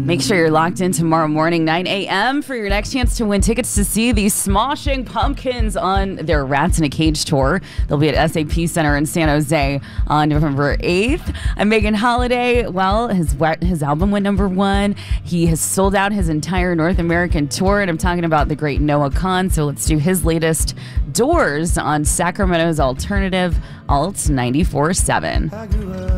Make sure you're locked in tomorrow morning, 9 a.m. for your next chance to win tickets to see the Smashing Pumpkins on their Rats in a Cage tour. They'll be at SAP Center in San Jose on November 8th. I'm Megan Holiday. Well, his album went #1. He has sold out his entire North American tour, and I'm talking about the great Noah Kahan. So let's do his latest, Doors, on Sacramento's Alternative Alt 94.7.